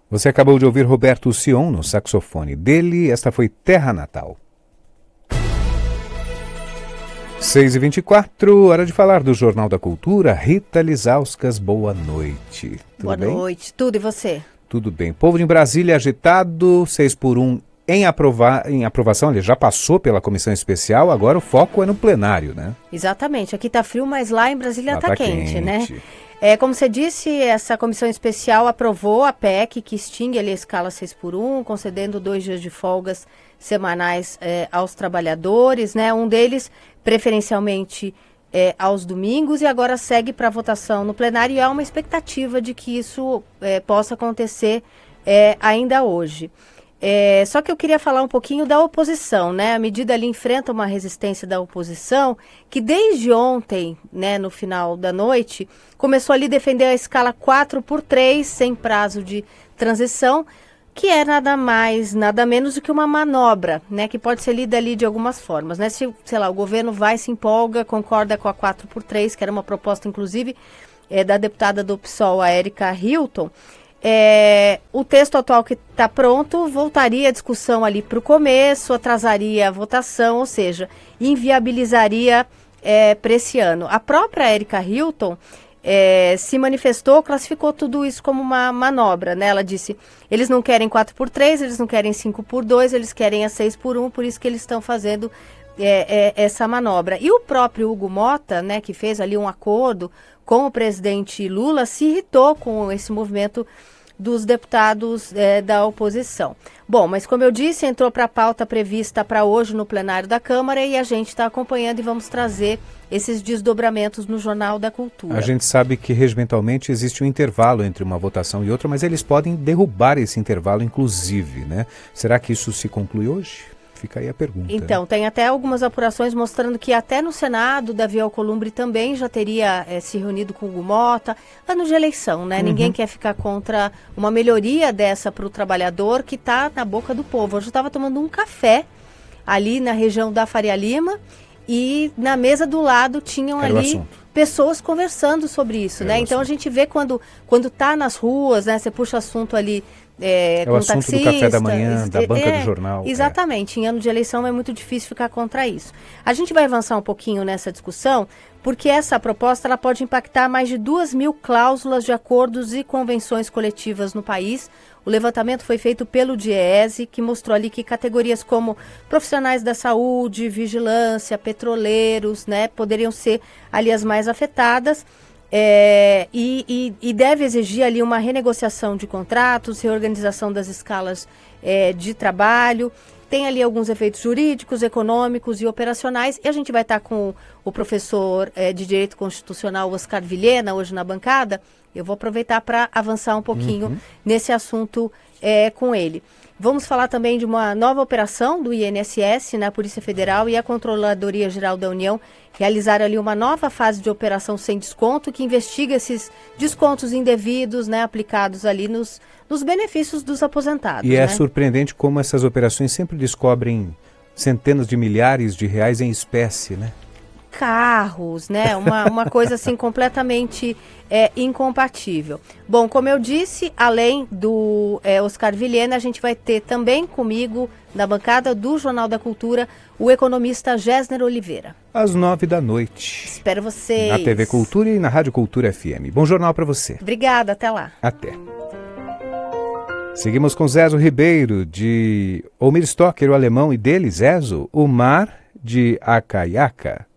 Você acabou de ouvir Roberto Sion no saxofone. Dele, esta foi Terra Natal. 6h24, hora de falar do Jornal da Cultura. Rita Lizauskas, boa noite. Boa noite, tudo e você? Tudo bem. Povo de Brasília agitado, 6-1 em aprovação. Ele já passou pela comissão especial, agora o foco é no plenário, né? Exatamente, aqui tá frio, mas lá em Brasília tá quente, né? Como você disse, essa comissão especial aprovou a PEC que extingue ali a escala 6x1, concedendo 2 dias de folgas semanais aos trabalhadores, né? Um deles, preferencialmente, aos domingos, e agora segue para votação no plenário, e há uma expectativa de que isso possa acontecer ainda hoje. Só que eu queria falar um pouquinho da oposição, né? A medida ali enfrenta uma resistência da oposição, que desde ontem, né, no final da noite, começou ali a defender a escala 4x3, sem prazo de transição, que é nada mais, nada menos do que uma manobra, né? Que pode ser lida ali de algumas formas, né? Se, sei lá, o governo vai, se empolga, concorda com a 4x3, que era uma proposta, inclusive, da deputada do PSOL, a Erika Hilton. O texto atual que está pronto voltaria a discussão ali para o começo, atrasaria a votação, ou seja, inviabilizaria para esse ano. A própria Erika Hilton se manifestou, classificou tudo isso como uma manobra, né? Ela disse, eles não querem 4x3, eles não querem 5x2, eles querem a 6x1, por isso que eles estão fazendo essa manobra. E o próprio Hugo Mota, né, que fez ali um acordo com o presidente Lula, se irritou com esse movimento dos deputados da oposição. Bom, mas como eu disse, entrou para a pauta prevista para hoje no plenário da Câmara, e a gente está acompanhando e vamos trazer esses desdobramentos no Jornal da Cultura. A gente sabe que regimentalmente existe um intervalo entre uma votação e outra, mas eles podem derrubar esse intervalo, inclusive, né? Será que isso se conclui hoje? Fica aí a pergunta. Então, tem até algumas apurações mostrando que até no Senado, Davi Alcolumbre também já teria se reunido com o Hugo Mota. Ano de eleição, né? Ninguém quer ficar contra uma melhoria dessa para o trabalhador que está na boca do povo. Hoje eu estava tomando um café ali na região da Faria Lima e na mesa do lado tinham ali pessoas conversando sobre isso, né? Então a gente vê quando tá nas ruas, né? Você puxa assunto ali o assunto do café da manhã, da banca do jornal. Exatamente, em ano de eleição é muito difícil ficar contra isso. A gente vai avançar um pouquinho nessa discussão, porque essa proposta ela pode impactar mais de 2.000 cláusulas de acordos e convenções coletivas no país. O levantamento foi feito pelo DIEESE, que mostrou ali que categorias como profissionais da saúde, vigilância, petroleiros, né, poderiam ser ali as mais afetadas. E deve exigir ali uma renegociação de contratos, reorganização das escalas de trabalho. Tem ali alguns efeitos jurídicos, econômicos e operacionais. E a gente vai estar com o professor de Direito Constitucional, Oscar Vilhena, hoje na bancada. Eu vou aproveitar para avançar um pouquinho nesse assunto com ele. Vamos falar também de uma nova operação do INSS, na Polícia Federal e a Controladoria Geral da União realizaram ali uma nova fase de operação sem desconto, que investiga esses descontos indevidos, né, aplicados ali nos benefícios dos aposentados. E é surpreendente como essas operações sempre descobrem centenas de milhares de reais em espécie, né? Carros, né? Uma coisa assim completamente incompatível. Bom, como eu disse, além do Oscar Vilhena, a gente vai ter também comigo, na bancada do Jornal da Cultura, o economista Gésner Oliveira. Às 9h. Espero vocês. Na TV Cultura e na Rádio Cultura FM. Bom jornal para você. Obrigada, até lá. Até. Seguimos com Zezo Ribeiro, de Omir Stocker, o alemão, e dele, Zezo, o Mar de Acaiaca.